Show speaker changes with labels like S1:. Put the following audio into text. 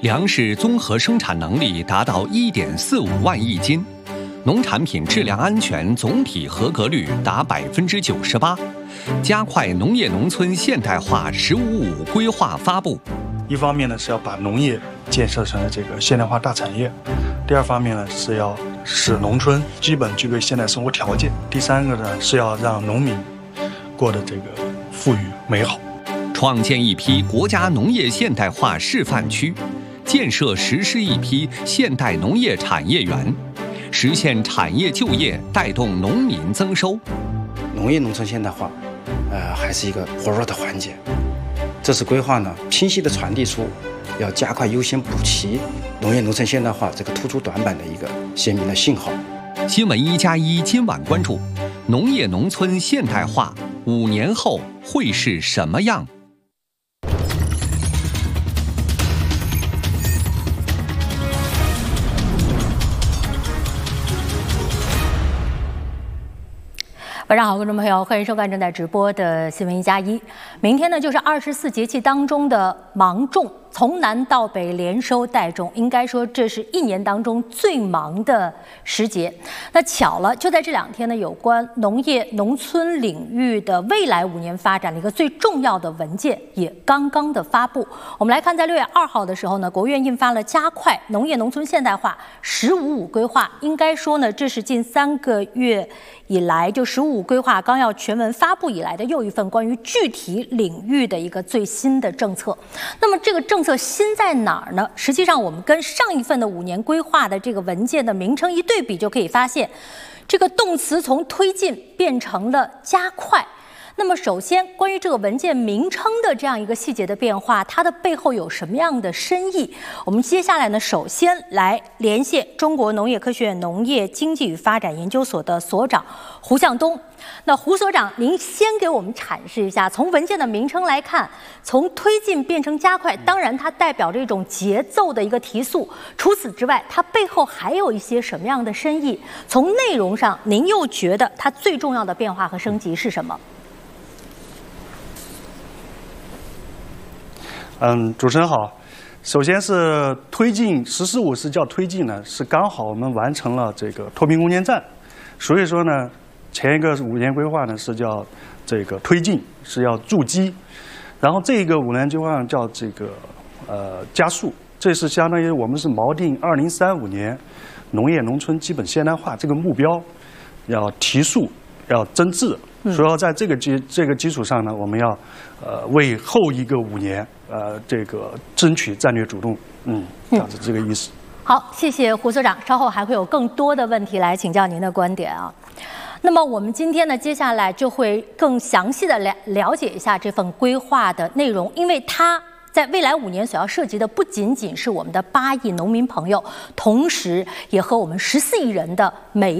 S1: 粮食综合生产能力达到1.45万亿斤，农产品质量安全总体合格率达98%，加快农业农村现代化“十五五”规划发布。
S2: 一方面呢是要把农业建设成这个现代化大产业，第二方面呢是要使农村基本具备现代生活条件，第三个呢是要让农民过得这个富裕美好。
S1: 创建一批国家农业现代化示范区，建设实施一批现代农业产业园，实现产业就业，带动农民增收。
S3: 农业农村现代化，还是一个薄弱的环节。这次规划呢，清晰地传递出要加快优先补齐农业农村现代化这个突出短板的一个鲜明的信号。
S1: 新闻1+1今晚关注：农业农村现代化5年后会是什么样？
S4: 晚上好，观众朋友，欢迎收看正在直播的新闻1+1。明天呢，就是24节气当中的芒种，从南到北连收带种，应该说这是1年当中最忙的时节。那巧了，就在这2天呢，有关农业农村领域的未来5年发展的一个最重要的文件也刚刚的发布。我们来看，在6月2号的时候呢，国务院印发了加快农业农村现代化“十五五”规划。应该说呢，这是近3个月以来就“十五五”规划纲要全文发布以来的又一份关于具体领域的一个最新的政策。那么这个政策新在哪儿呢？实际上我们跟上一份的5年规划的这个文件的名称一对比，就可以发现这个动词从推进变成了加快。那么首先，关于这个文件名称的这样一个细节的变化，它的背后有什么样的深意？我们接下来呢，首先来连线中国农业科学院农业经济与发展研究所的所长胡向东。那胡所长，您先给我们阐释一下，从文件的名称来看，从推进变成加快，当然它代表着一种节奏的一个提速。除此之外，它背后还有一些什么样的深意？从内容上，您又觉得它最重要的变化和升级是什么？
S2: 主持人好。首先是推进“十四五”是叫推进呢，是刚好我们完成了这个脱贫攻坚战，所以说呢，前一个5年规划呢是叫这个推进，是要筑基，然后这个5年规划叫这个加速，这是相当于我们是锚定2035年农业农村基本现代化这个目标，要提速，要增质。所以要在这个基础上呢，我们要为后一个5年这个争取战略主动，这样子这个意思。
S4: 好，谢谢胡所长，稍后还会有更多的问题来请教您的观点啊。那么我们今天呢，接下来就会更详细的了解一下这份规划的内容，因为它在未来5年所要涉及的不仅仅是我们的8亿农民朋友，同时也和我们14亿人的每